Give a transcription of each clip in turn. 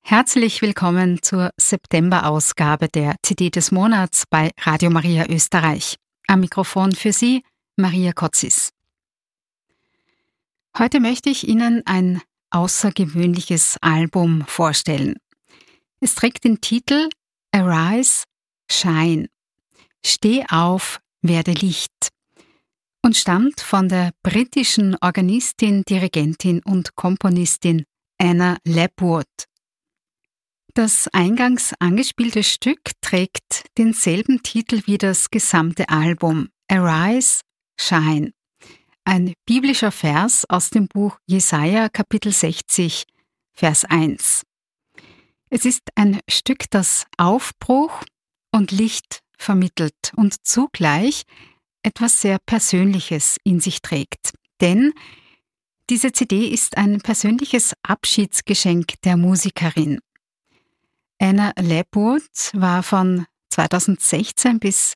Herzlich willkommen zur September-Ausgabe der CD des Monats bei Radio Maria Österreich. Am Mikrofon für Sie Maria Kotzis. Heute möchte ich Ihnen ein außergewöhnliches Album vorstellen. Es trägt den Titel Arise, Shine. Steh auf, werde Licht und stammt von der britischen Organistin, Dirigentin und Komponistin Anna Lapwood. Das eingangs angespielte Stück trägt denselben Titel wie das gesamte Album, Arise, Shine. Ein biblischer Vers aus dem Buch Jesaja, Kapitel 60, Vers 1. Es ist ein Stück, das Aufbruch und Licht vermittelt und zugleich etwas sehr Persönliches in sich trägt. Denn diese CD ist ein persönliches Abschiedsgeschenk der Musikerin. Anna Lapwood war von 2016 bis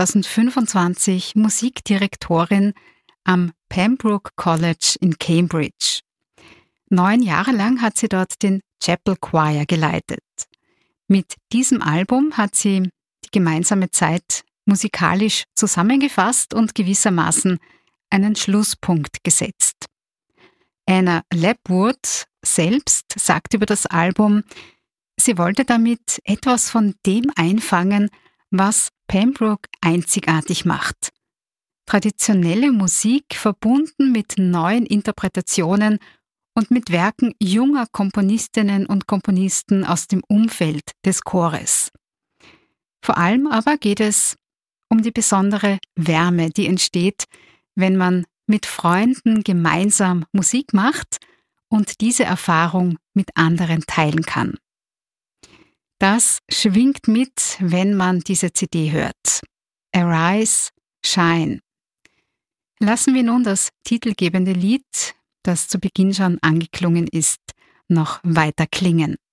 2025 Musikdirektorin am Pembroke College in Cambridge. 9 Jahre lang hat sie dort den Chapel Choir geleitet. Mit diesem Album hat sie die gemeinsame Zeit musikalisch zusammengefasst und gewissermaßen einen Schlusspunkt gesetzt. Anna Lapwood selbst sagt über das Album, sie wollte damit etwas von dem einfangen, was Pembroke einzigartig macht. Traditionelle Musik verbunden mit neuen Interpretationen und mit Werken junger Komponistinnen und Komponisten aus dem Umfeld des Chores. Vor allem aber geht es um die besondere Wärme, die entsteht, wenn man mit Freunden gemeinsam Musik macht und diese Erfahrung mit anderen teilen kann. Das schwingt mit, wenn man diese CD hört. Arise, Shine. Lassen wir nun das titelgebende Lied, das zu Beginn schon angeklungen ist, noch weiter klingen.